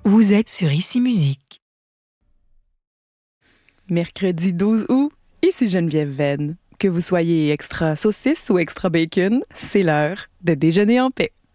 Vous êtes sur Ici Musique. Mercredi 12 août, ici Geneviève Venn. Que vous soyez extra saucisse ou extra bacon, c'est l'heure de déjeuner en paix.